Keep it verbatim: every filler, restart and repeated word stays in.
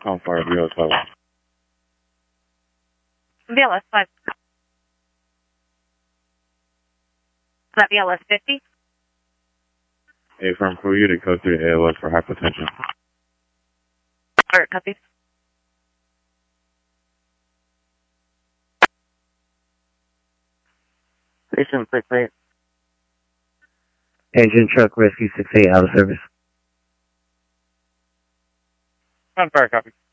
On fire, B L S five. B L S five. Is that B L S fifty? A firm crew unit code three A L S for hypertension. Alright, copy. Station six eight. Engine truck rescue six eight out of service. On fire, copy.